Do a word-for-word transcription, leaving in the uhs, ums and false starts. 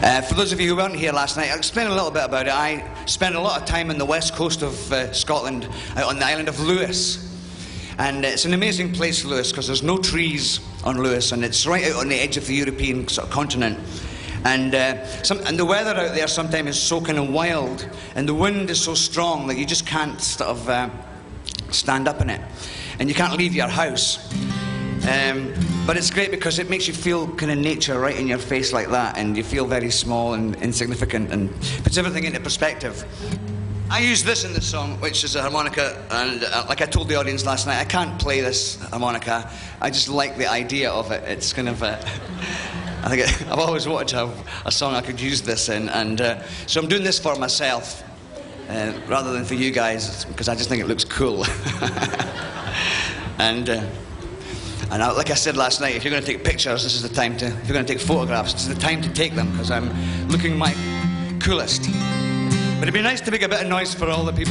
Uh, for those of you who weren't here last night, I'll explain a little bit about it. I spent a lot of time on the west coast of uh, Scotland, out on the island of Lewis. And it's an amazing place, Lewis, because there's no trees on Lewis, and it's right out on the edge of the European sort of continent. And, uh, some, and the weather out there sometimes is so kind of wild, and the wind is so strong that you just can't sort of uh, stand up in it. And you can't leave your house. Um, but it's great because it makes you feel kind of nature right in your face like that, and you feel very small and insignificant, and puts everything into perspective. I use this in the song, which is a harmonica, and uh, like I told the audience last night, I can't play this harmonica. I just like the idea of it. It's kind of, uh, I think it, I've always wanted to have a song I could use this in, and uh, so I'm doing this for myself, uh, rather than for you guys, because I just think it looks cool. and. Uh, And I, like I said last night, if you're going to take pictures, this is the time to, if you're going to take photographs, this is the time to take them, because I'm looking my coolest. But it'd be nice to make a bit of noise for all the people